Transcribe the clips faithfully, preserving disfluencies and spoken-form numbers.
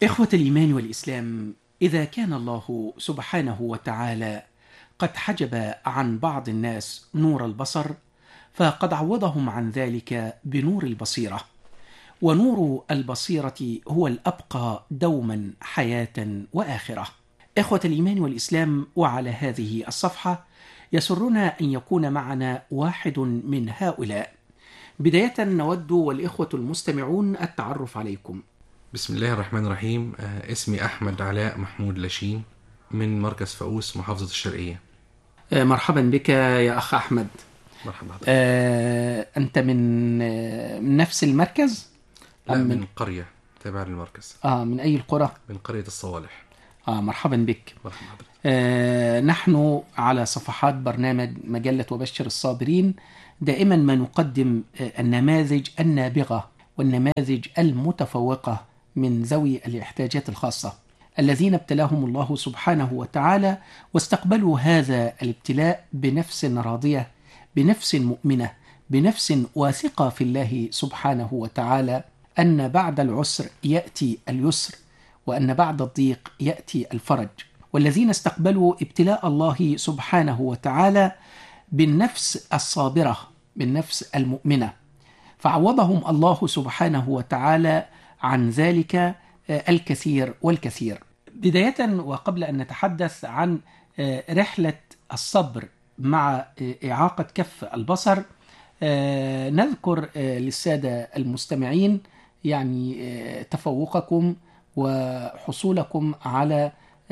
إخوة الإيمان والإسلام، إذا كان الله سبحانه وتعالى قد حجب عن بعض الناس نور البصر، فقد عوضهم عن ذلك بنور البصيرة، ونور البصيرة هو الأبقى دوما حياة وآخرة. إخوة الإيمان والإسلام، وعلى هذه الصفحة يسرنا أن يكون معنا واحد من هؤلاء. بداية نود والإخوة المستمعون التعرف عليكم. بسم الله الرحمن الرحيم. آه، اسمي أحمد علاء محمود لاشين من مركز فؤوس محافظة الشرقية. آه، مرحبا بك يا أخ أحمد. مرحبا حضرتك. آه، أنت من آه، من نفس المركز؟ لا، أم من, من قرية تابعة للمركز. آه من أي القرى؟ من قرية الصوالح. آه مرحبا بك. مرحبا حضرتك. آه نحن على صفحات برنامج مجلة وبشر الصابرين دائما ما نقدم آه النماذج النابغة والنماذج المتفوقة من ذوي الاحتياجات الخاصة الذين ابتلاهم الله سبحانه وتعالى، واستقبلوا هذا الابتلاء بنفس راضية، بنفس مؤمنة، بنفس واثقة في الله سبحانه وتعالى، أن بعد العسر يأتي اليسر، وأن بعد الضيق يأتي الفرج. والذين استقبلوا ابتلاء الله سبحانه وتعالى بالنفس الصابرة، بالنفس المؤمنة، فعوضهم الله سبحانه وتعالى عن ذلك الكثير والكثير. بداية وقبل أن نتحدث عن رحلة الصبر مع إعاقة كف البصر، نذكر للسادة المستمعين يعني تفوقكم وحصولكم على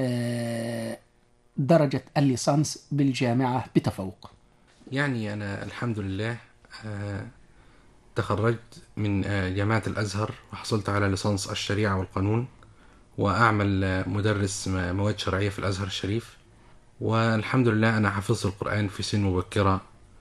درجة الليسانس بالجامعة بتفوق. يعني أنا الحمد لله تخرجت من جامعة الأزهر وحصلت على ليسانس الشريعة والقانون، وأعمل مدرس مواد شرعية في الأزهر الشريف. والحمد لله أنا حفظت القرآن في سن مبكرة،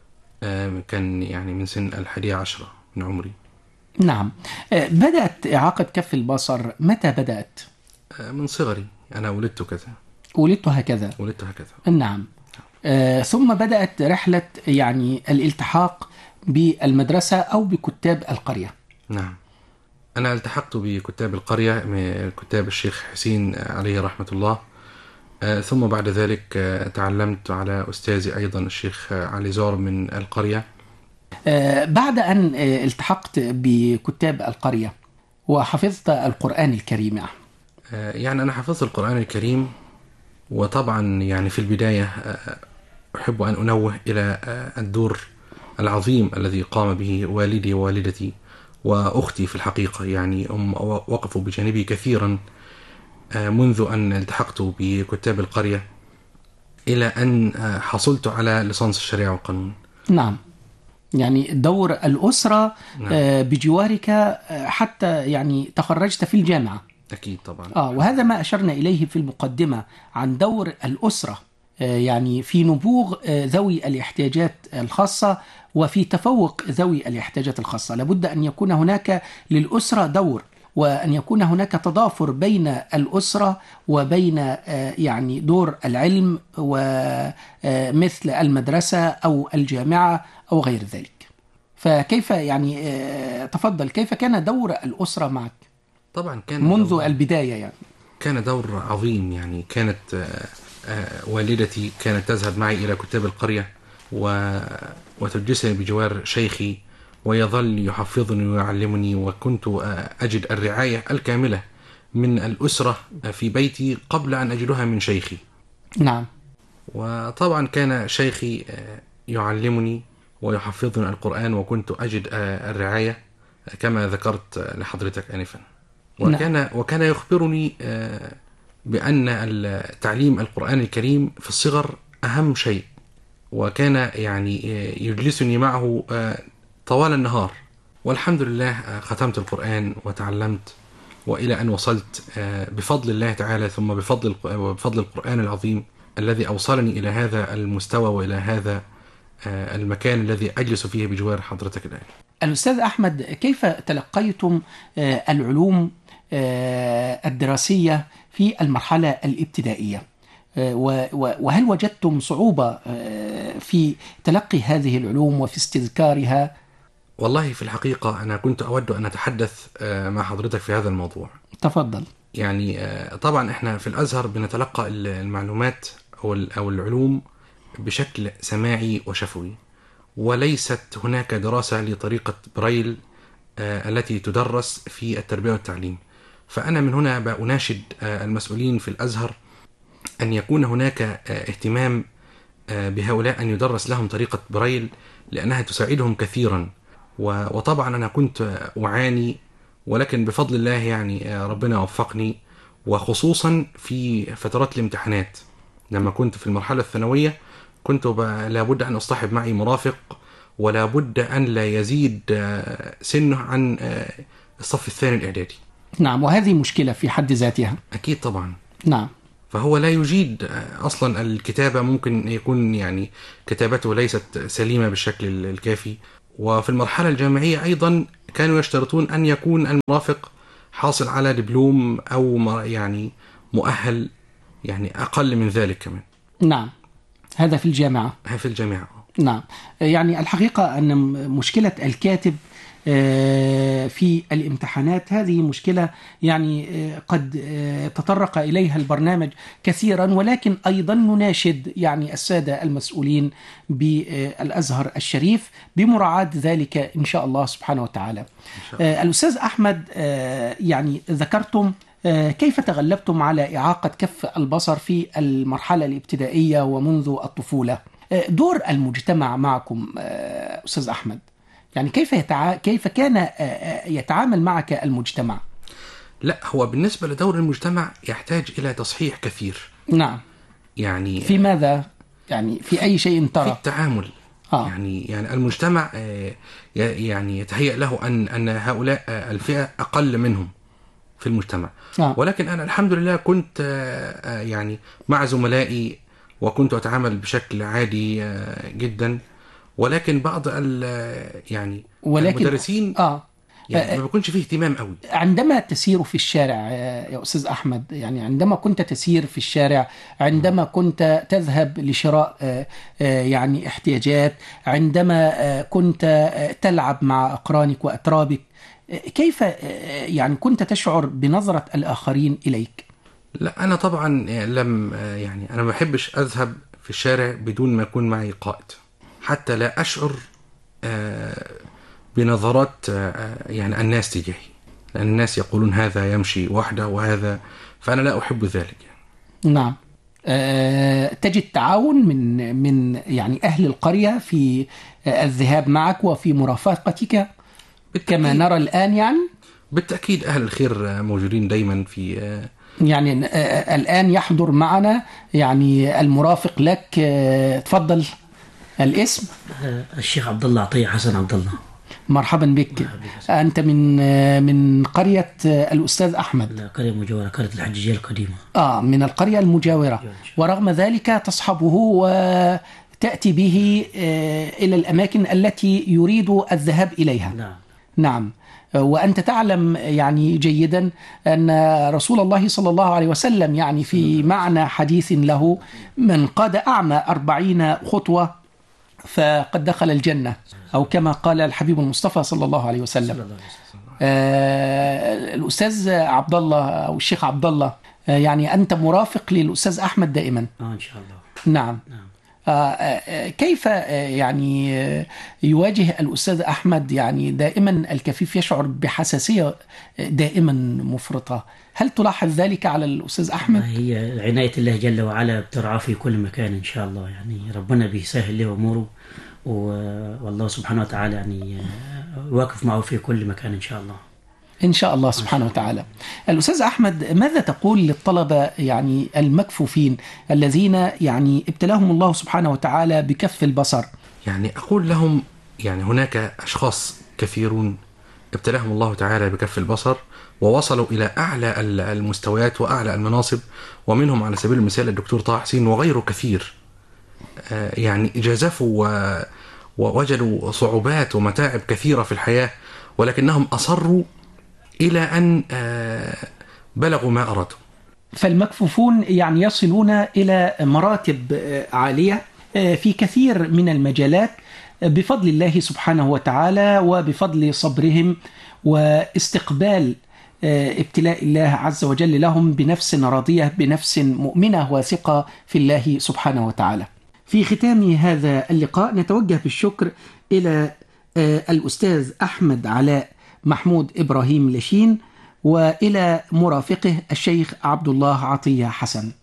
كان يعني من سن الحادية عشرة من عمري. نعم. بدأت إعاقة كف البصر متى بدأت؟ من صغري، أنا ولدت كذا. ولدت هكذا؟ ولدت هكذا. نعم. آه، ثم بدأت رحلة يعني الالتحاق بالمدرسة أو بكتاب القرية. نعم، أنا التحقت بكتاب القرية من كتاب الشيخ حسين عليه رحمة الله. آه، ثم بعد ذلك آه، تعلمت على أستاذي أيضا الشيخ علي زور من القرية. آه، بعد أن آه، التحقت بكتاب القرية وحفظت القرآن الكريم. آه، يعني أنا حفظت القرآن الكريم، وطبعا يعني في البداية آه، أحب أن أنوه إلى آه، الدور العظيم الذي قام به والدي ووالدتي وأختي. في الحقيقة يعني هم وقفوا بجانبي كثيرا منذ أن التحقت بكتاب القرية إلى أن حصلت على ليسانس الشريعة والقانون. نعم، يعني دور الأسرة نعم. بجوارك حتى يعني تخرجت في الجامعة. أكيد طبعا. آه وهذا ما أشرنا إليه في المقدمة عن دور الأسرة يعني في نبوغ ذوي الاحتياجات الخاصة وفي تفوق ذوي الاحتياجات الخاصة. لابد أن يكون هناك للأسرة دور، وأن يكون هناك تضافر بين الأسرة وبين يعني دور العلم ومثل المدرسة أو الجامعة أو غير ذلك. فكيف يعني تفضل، كيف كان دور الأسرة معك؟ طبعا كان منذ البداية. يعني كان دور عظيم. يعني كانت والدتي كانت تذهب معي إلى كتاب القرية و... وتجلسني بجوار شيخي، ويظل يحفظني ويعلمني، وكنت أجد الرعاية الكاملة من الأسرة في بيتي قبل أن أجدها من شيخي. نعم. وطبعا كان شيخي يعلمني ويحفظني القرآن، وكنت أجد الرعاية كما ذكرت لحضرتك آنفا. وكان نعم. وكان يخبرني بأن تعليم القرآن الكريم في الصغر أهم شيء، وكان يعني يجلسني معه طوال النهار. والحمد لله ختمت القرآن وتعلمت، وإلى أن وصلت بفضل الله تعالى، ثم بفضل بفضل القرآن العظيم الذي أوصلني إلى هذا المستوى وإلى هذا المكان الذي أجلس فيه بجوار حضرتك الآن. الأستاذ أحمد، كيف تلقيتم العلوم الدراسية في المرحلة الابتدائية، وهل وجدتم صعوبة في تلقي هذه العلوم وفي استذكارها؟ والله في الحقيقة أنا كنت أود أن أتحدث مع حضرتك في هذا الموضوع. تفضل. يعني طبعا احنا في الأزهر بنتلقى المعلومات أو العلوم بشكل سماعي وشفوي، وليست هناك دراسة لطريقة برايل التي تدرس في التربية والتعليم. فأنا من هنا بأناشد المسؤولين في الأزهر أن يكون هناك اهتمام بهؤلاء، أن يدرس لهم طريقة برايل، لأنها تساعدهم كثيرا. وطبعا أنا كنت أعاني، ولكن بفضل الله يعني ربنا وفقني، وخصوصا في فترات الامتحانات لما كنت في المرحلة الثانوية كنت لابد أن أصطحب معي مرافق، ولا بد أن لا يزيد سنه عن الصف الثاني الإعدادي. نعم، وهذه مشكلة في حد ذاتها. أكيد طبعا. نعم. فهو لا يجيد أصلا الكتابة، ممكن يكون يعني كتابته ليست سليمة بالشكل الكافي. وفي المرحلة الجامعية أيضا كانوا يشترطون أن يكون المرافق حاصل على دبلوم أو يعني مؤهل، يعني أقل من ذلك كمان. نعم، هذا في الجامعة. هذا في الجامعة. نعم. يعني الحقيقة أن مشكلة الكاتب في الامتحانات هذه مشكلة يعني قد تطرق إليها البرنامج كثيرا، ولكن أيضا نناشد يعني السادة المسؤولين بالأزهر الشريف بمراعاة ذلك إن شاء الله سبحانه وتعالى. الأستاذ أحمد، يعني ذكرتم كيف تغلبتم على إعاقة كف البصر في المرحلة الابتدائية ومنذ الطفولة. دور المجتمع معكم أستاذ أحمد، يعني كيف يتع... كيف كان يتعامل معك المجتمع؟ لا، هو بالنسبة لدور المجتمع يحتاج إلى تصحيح كثير. نعم. يعني في ماذا؟ يعني في أي شيء ترى؟ في التعامل. آه. يعني يعني المجتمع يعني يتهيأ له أن أن هؤلاء الفئة أقل منهم في المجتمع. آه. ولكن أنا الحمد لله كنت يعني مع زملائي وكنت أتعامل بشكل عادي جدا، ولكن بعض يعني ولكن المدرسين آه. يعني ما بيكونش فيه اهتمام قوي. عندما تسير في الشارع يا أستاذ أحمد، يعني عندما كنت تسير في الشارع، عندما كنت تذهب لشراء يعني احتياجات، عندما كنت تلعب مع أقرانك وأترابك، كيف يعني كنت تشعر بنظرة الآخرين إليك؟ لا، أنا طبعا لم يعني أنا ما بحبش أذهب في الشارع بدون ما يكون معي قائد، حتى لا أشعر بنظرات يعني الناس تجاهي، لأن الناس يقولون هذا يمشي وحده وهذا، فأنا لا أحب ذلك. نعم. أه تجد تعاون من من يعني أهل القرية في الذهاب معك وفي مرافقتك كما نرى الآن؟ يعني بالتأكيد أهل الخير موجودين دايما في يعني الآن يحضر معنا يعني المرافق لك. تفضل. الاسم؟ الشيخ عبد الله عطية حسن عبد الله. مرحبا بك. أنت من من قرية الأستاذ أحمد؟ لا، قرية مجاورة، قرية الحجيجية القديمة. آه من القرية المجاورة، ورغم ذلك تصحبه وتأتي به إلى الأماكن التي يريد الذهاب إليها. نعم. نعم. وأنت تعلم يعني جيدا أن رسول الله صلى الله عليه وسلم يعني في معنى حديث له: من قاد أعمى أربعين خطوة فقد دخل الجنة، أو كما قال الحبيب المصطفى صلى الله عليه وسلم. آه الأستاذ عبد الله أو الشيخ عبد الله، آه يعني أنت مرافق للأستاذ أحمد دائما. آه إن شاء الله. نعم. نعم. آه كيف يعني يواجه الأستاذ أحمد يعني دائما الكفيف يشعر بحساسية دائما مفرطة؟ هل تلاحظ ذلك على الأستاذ أحمد؟ هي عناية الله جل وعلا بترعاه في كل مكان إن شاء الله، يعني ربنا بيسهل له أموره، والله سبحانه وتعالى يعني واقف معه في كل مكان إن شاء الله. إن شاء الله سبحانه وتعالى. الأستاذ أحمد، ماذا تقول للطلبة يعني المكفوفين الذين يعني ابتلاهم الله سبحانه وتعالى بكف البصر؟ يعني أقول لهم يعني هناك أشخاص كثيرون ابتلاهم الله تعالى بكف البصر ووصلوا إلى أعلى المستويات وأعلى المناصب، ومنهم على سبيل المثال الدكتور طه حسين وغيره كثير. يعني جازفوا ووجدوا صعوبات ومتاعب كثيرة في الحياة، ولكنهم أصروا إلى أن بلغوا ما أرادوا. فالمكفوفون يعني يصلون إلى مراتب عالية في كثير من المجالات بفضل الله سبحانه وتعالى، وبفضل صبرهم واستقبال ابتلاء الله عز وجل لهم بنفس راضية، بنفس مؤمنة واثقة في الله سبحانه وتعالى. في ختام هذا اللقاء نتوجه بالشكر إلى الأستاذ أحمد علاء محمود إبراهيم لاشين، وإلى مرافقه الشيخ عبد الله عطية حسن.